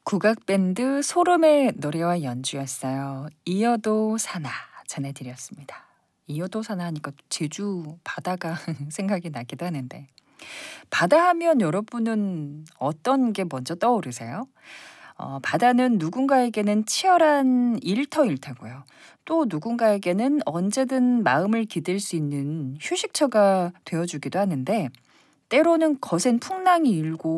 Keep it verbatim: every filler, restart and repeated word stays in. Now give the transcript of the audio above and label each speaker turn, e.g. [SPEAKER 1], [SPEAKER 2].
[SPEAKER 1] 국악밴드 소름의 노래와 연주였어요. 이어도 사나 전해드렸습니다. 이어도 사나 하니까 제주 바다가 생각이 나기도 하는데 바다 하면 여러분은 어떤 게 먼저 떠오르세요? 어, 바다는 누군가에게는 치열한 일터일테고요. 또 누군가에게는 언제든 마음을 기댈 수 있는 휴식처가 되어주기도 하는데 때로는 거센 풍랑이 일고